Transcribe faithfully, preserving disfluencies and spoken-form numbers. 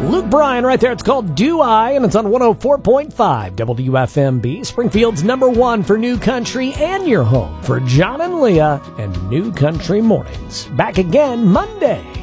Luke Bryan right there. It's called Do I, and it's on one oh four point five W F M B, Springfield's number one for new country and your home for John and Leah and New Country Mornings. Back again Monday.